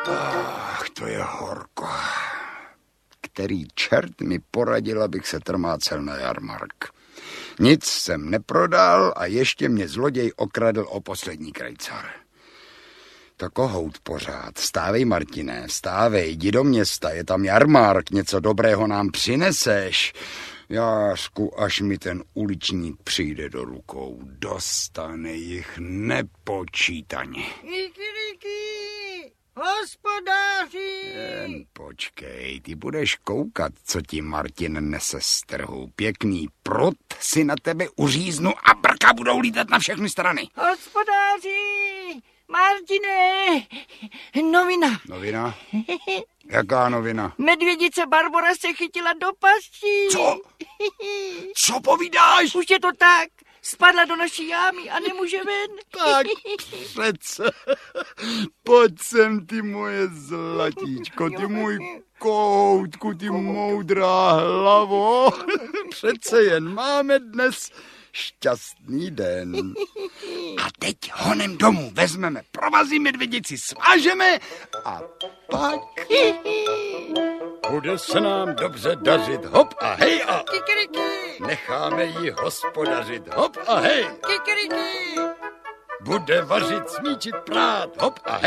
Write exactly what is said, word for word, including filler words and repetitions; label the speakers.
Speaker 1: Ach, to je horko. Který čert mi poradil, abych se trmácel na jarmark. Nic jsem neprodal a ještě mě zloděj okradl o poslední krejcar. To kohout pořád. Stávej, Martine, stávej, jdi do města, je tam jarmark, něco dobrého nám přineseš. Jářku, až mi ten uličník přijde do rukou, dostane jich nepočítaně.
Speaker 2: Kikiriki, hospodáři!
Speaker 1: Jen počkej, ty budeš koukat, co ti Martin nese z trhu. Pěkný prut si na tebe uříznu a brka budou lítat na všechny strany.
Speaker 2: Hospodáři! Martine, novina.
Speaker 1: Novina? Jaká novina?
Speaker 2: Medvědice Barbora se chytila do pasti.
Speaker 1: Co? Co povídáš?
Speaker 2: Už je to tak. Spadla do naší jámy a nemůže ven.
Speaker 1: Tak přece. Pojď sem, ty moje zlatíčko, ty můj koutku, ty moudrá hlavo. Přece jen máme dnes šťastný den. A teď honem domů vezmeme provazy, medvědici svážeme a pak bude se nám dobře dařit. Hop a hej a
Speaker 2: Kikiriki,
Speaker 1: necháme ji hospodařit. Hop a hej.
Speaker 2: kikiriki.
Speaker 1: Bude vařit, smíčit, prát. Hop a hej.